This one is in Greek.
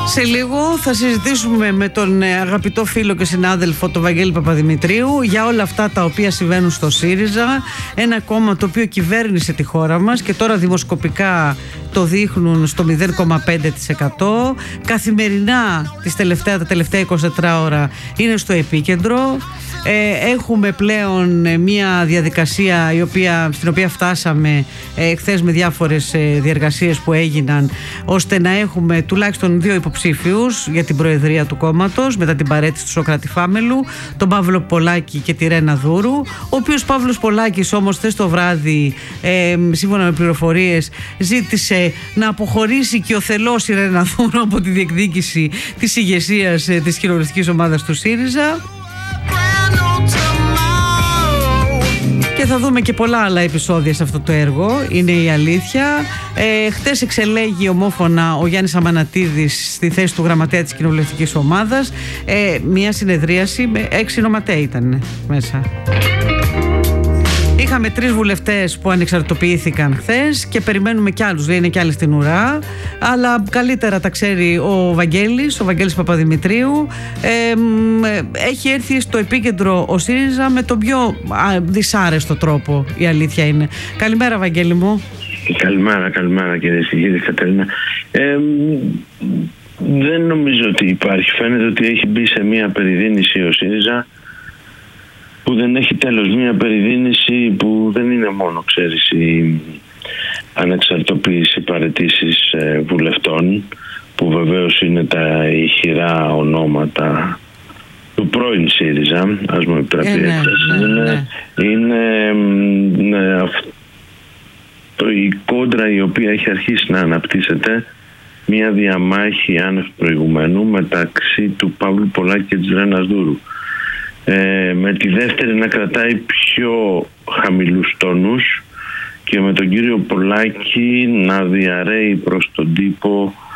Σε λίγο θα συζητήσουμε με τον αγαπητό φίλο και συνάδελφο τον Βαγγέλη Παπαδημητρίου για όλα αυτά τα οποία συμβαίνουν στο ΣΥΡΙΖΑ, ένα κόμμα το οποίο κυβέρνησε τη χώρα μας και τώρα δημοσκοπικά το δείχνουν στο 0,5%. Καθημερινά τα τελευταία 24 ώρα είναι στο επίκεντρο. Έχουμε πλέον μια διαδικασία στην οποία φτάσαμε χθες με διάφορες διεργασίες που έγιναν, ώστε να έχουμε τουλάχιστον 2 υποψήφιους για την προεδρία του κόμματος μετά την παραίτηση του Σωκράτη Φάμελου, τον Παύλο Πολάκη και τη Ρένα Δούρου, ο οποίος Παύλος Πολάκης όμως χθες το βράδυ, σύμφωνα με πληροφορίες, ζήτησε να αποχωρήσει και ο θελός η Ρένα Δούρου από τη διεκδίκηση της ηγεσίας της κοινοβουλευτικής ομάδας του ΣΥΡΙΖΑ. Και θα δούμε και πολλά άλλα επεισόδια σε αυτό το έργο, είναι η αλήθεια. Χτες εξελέγει ομόφωνα ο Γιάννης Αμανατίδης στη θέση του γραμματέα της κοινοβουλευτικής ομάδας. Μια συνεδρίαση με 6 νοματέοι ήταν μέσα. Είχαμε 3 βουλευτές που ανεξαρτητοποιήθηκαν χθες και περιμένουμε κι άλλους, είναι κι άλλοι στην ουρά, αλλά καλύτερα τα ξέρει ο Βαγγέλης Παπαδημητρίου. Έχει έρθει στο επίκεντρο ο ΣΥΡΙΖΑ με τον πιο δυσάρεστο τρόπο, η αλήθεια είναι. Καλημέρα Βαγγέλη μου. Καλημέρα κυρίες και κύριοι. Κατερίνα, δεν νομίζω ότι υπάρχει, φαίνεται ότι έχει μπει σε μια περιδίνηση ο ΣΥΡΙΖΑ που δεν έχει τέλος, μια περιδίνηση που δεν είναι μόνο, ξέρεις, η ανεξαρτητοποίηση παραιτήσεις βουλευτών, που βεβαίως είναι τα ηχηρά ονόματα του πρώην ΣΥΡΙΖΑ, ας μου επιτραπεί η έκφραση. Είναι αυτό η κόντρα η οποία έχει αρχίσει να αναπτύσσεται, μια διαμάχη άνευ προηγουμένου μεταξύ του Παύλου Πολάκη και της Ρένας Δούρου. Με τη δεύτερη να κρατάει πιο χαμηλούς τόνους και με τον κύριο Πολάκη να διαρρέει προς τον τύπο